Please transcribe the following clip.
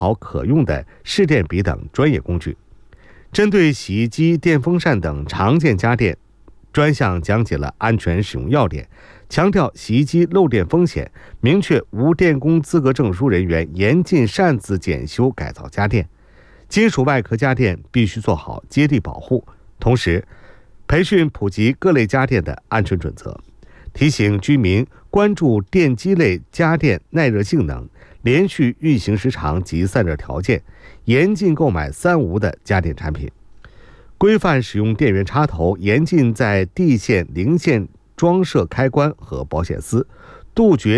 好可用的市电比等专业工具。针对洗衣机、电风扇等常见家电，专项讲解了安全使用要点，强调洗衣机漏电风险，明确无电工资格证书人员严禁擅自检修改造家电。金属外壳家电必须做好接地保护，同时培训普及各类家电的安全准则，提醒居民关注电机类家电耐热性能、连续运行时长及散热条件，严禁购买3无的家电产品，规范使用电源插头，严禁在地线、零线装设开关和保险丝，杜绝